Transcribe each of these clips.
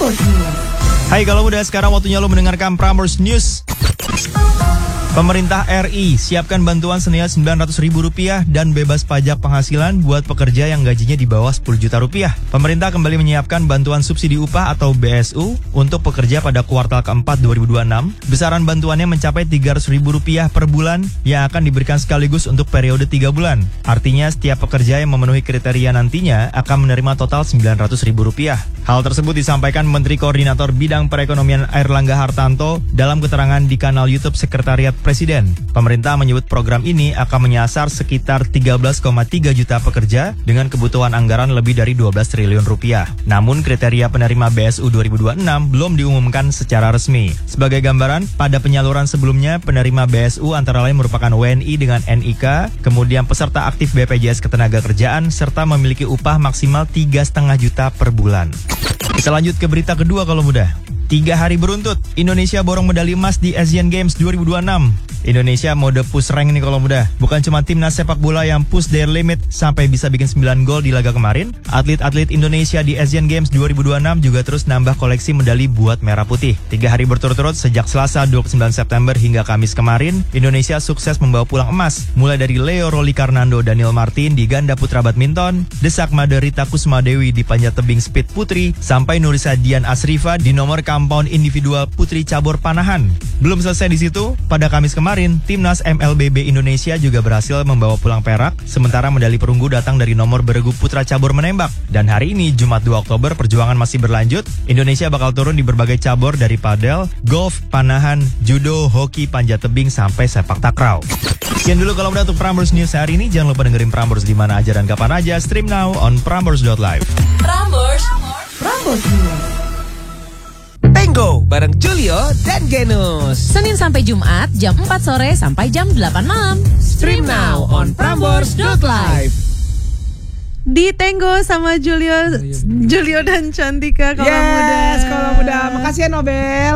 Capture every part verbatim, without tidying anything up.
Prambors News. Hai kalau muda, sekarang waktunya lo mendengarkan Prambors News. Pemerintah R I siapkan bantuan senilai sembilan ratus ribu rupiah dan bebas pajak penghasilan buat pekerja yang gajinya di bawah sepuluh juta rupiah. Pemerintah kembali menyiapkan bantuan subsidi upah atau B S U untuk pekerja pada kuartal keempat dua ribu dua puluh enam. Besaran bantuannya mencapai tiga ratus ribu rupiah per bulan yang akan diberikan sekaligus untuk periode tiga bulan. Artinya setiap pekerja yang memenuhi kriteria nantinya akan menerima total sembilan ratus ribu rupiah. Hal tersebut disampaikan Menteri Koordinator Bidang Perekonomian Airlangga Hartarto dalam keterangan di kanal YouTube Sekretariat Presiden. Pemerintah menyebut program ini akan menyasar sekitar tiga belas koma tiga juta pekerja dengan kebutuhan anggaran lebih dari dua belas triliun rupiah. Namun kriteria penerima B S U dua ribu dua puluh enam belum diumumkan secara resmi. Sebagai gambaran, pada penyaluran sebelumnya penerima B S U antara lain merupakan W N I dengan N I K, kemudian peserta aktif B P J S Ketenagakerjaan serta memiliki upah maksimal tiga koma lima juta per bulan. Kita lanjut ke berita kedua kalau muda. Tiga hari beruntut, Indonesia borong medali emas di Asian Games dua ribu dua puluh enam. Indonesia mode push rank nih kalau muda. Bukan cuma timnas sepak bola yang push their limit sampai bisa bikin sembilan gol di laga kemarin. Atlet-atlet Indonesia di Asian Games dua ribu dua puluh enam juga terus nambah koleksi medali buat merah putih. Tiga hari berturut-turut sejak Selasa dua puluh sembilan September hingga Kamis kemarin, Indonesia sukses membawa pulang emas. Mulai dari Leo Roli Karnando Daniel Martin di ganda putra badminton, Desak Made Rita Kusmadewi di panjat tebing speed putri, sampai Nurisa Dian Asrifa di nomor compound individual putri cabur panahan. Belum selesai di situ, pada Kamis kemarin, timnas M L B B Indonesia juga berhasil membawa pulang perak, sementara medali perunggu datang dari nomor beregu putra cabur menembak. Dan hari ini, Jumat dua Oktober, perjuangan masih berlanjut. Indonesia bakal turun di berbagai cabur dari padel, golf, panahan, judo, hoki, panjat tebing, sampai sepak takraw. Sekian dulu kalau udah untuk Prambors News hari ini. Jangan lupa dengerin Prambors di mana aja dan kapan aja. Stream now on prambors dot live. Prambors, Prambors News. Tango bareng Julio dan Genus. Senin sampai Jumat jam empat sore sampai jam delapan malam. Stream now on prambors dot live. Di Tango sama Julio, Julio dan Cantika kalau yes, muda. Yes, kalau muda. Makasih ya Nobel.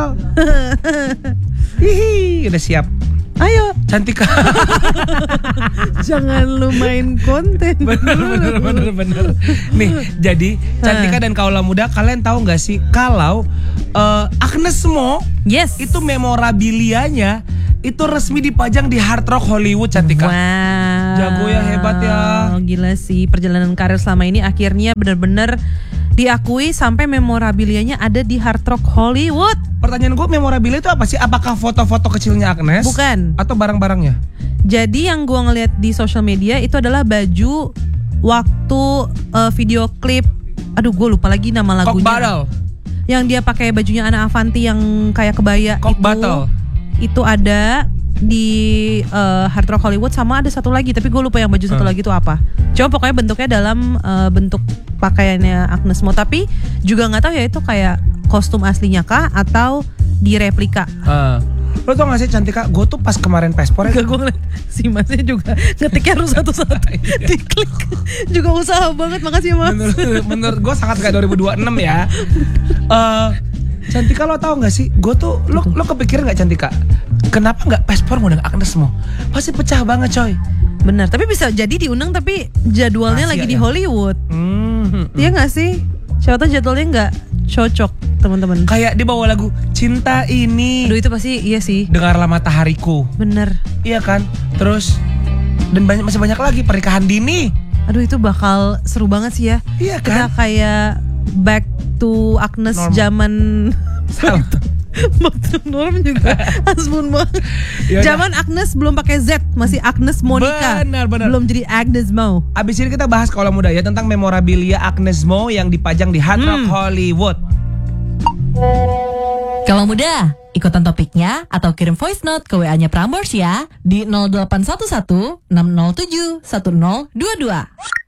Hihi, udah siap. Ayo, Cantika. jangan lu main konten. Bener, bener, bener, bener. Nih, jadi Cantika dan Kaula Muda, kalian tahu nggak sih kalau uh, Agnes Mo, Yes. itu memorabilianya itu resmi dipajang di Hard Rock Hollywood, Cantika. Wow. Jago ya, hebat ya. Oh, gila sih, perjalanan karir selama ini akhirnya benar-benar diakui sampai memorabilianya ada di Hard Rock Hollywood. Pertanyaan gue, memorabilia itu apa sih? Apakah foto-foto kecilnya Agnes? Bukan. Atau barang-barangnya? Jadi yang gue ngeliat di social media itu adalah baju waktu uh, video klip. Aduh, gue lupa lagi nama Cock lagunya. Battle. Yang dia pakai bajunya Ana Avanti yang kayak kebaya. Cock itu, Battle. Itu ada di uh, Hard Rock Hollywood, sama ada satu lagi tapi gue lupa yang baju satu Hmm. lagi itu apa. Coba pokoknya bentuknya dalam uh, bentuk pakaiannya Agnes Mo, tapi juga nggak tahu ya itu kayak kostum aslinya kah atau di replika. Uh. Lo tau gak sih Cantika, gue tuh pas kemarin paspor ya, Gak, gue ngeliat si masnya juga ngetiknya harus satu-satu diklik. Juga usaha banget, makasih ya mas. Menurut, menurut gue sangat kayak dua ribu dua puluh enam ya. uh, Cantika, lo tau gak sih, gue tuh, lo, lo kepikiran gak Cantika, kenapa gak paspor ngundang Agnes Mo? Pasti pecah banget coy. Benar, tapi bisa jadi diundang tapi jadwalnya Rahasia lagi ya? di Hollywood. Hmm, Iya gak sih? Siapa tahu jadwalnya gak cocok teman-teman. Kayak dia bawa lagu Cinta Ini, Aduh itu pasti iya sih. Dengarlah Matahariku. Bener. Iya kan? Terus dan banyak, masih banyak lagi, Pernikahan Dini. Aduh itu bakal seru banget sih ya. Iya Kita kan? kayak back to Agnes Norm. zaman Salah. back to norm juga. Asbun banget. Yaudah. Zaman Agnes belum pakai Z, masih Agnes Monica. Benar, benar. Belum jadi Agnes Mo. Abis ini kita bahas Kaula Muda ya tentang memorabilia Agnes Mo yang dipajang di Hard Rock Hmm. Hollywood. Kalau muda, ikutan topiknya atau kirim voice note ke W A-nya Prambors ya di nol delapan satu satu enam nol tujuh satu nol dua dua.